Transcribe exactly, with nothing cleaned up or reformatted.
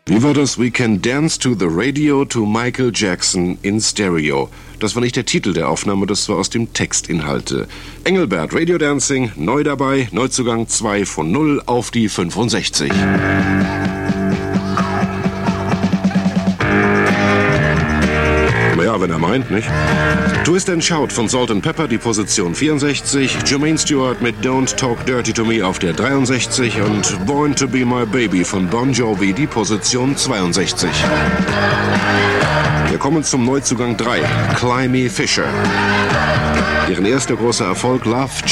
Wie war das? We can dance to the radio to Michael Jackson in Stereo. Das war nicht der Titel der Aufnahme, das war aus dem Textinhalte. Engelbert, Radio Dancing, neu dabei, Neuzugang zwei von null auf die fünfundsechzig. Ja, wenn er meint, nicht? Twist and Shout von Salt and Pepper, die Position vierundsechzig. Jermaine Stewart mit Don't Talk Dirty to Me auf der dreiundsechzig. Und Born to Be My Baby von Bon Jovi, die Position zweiundsechzig. Wir kommen zum Neuzugang drei, Climby Fisher. Ihren erster großer Erfolg, Love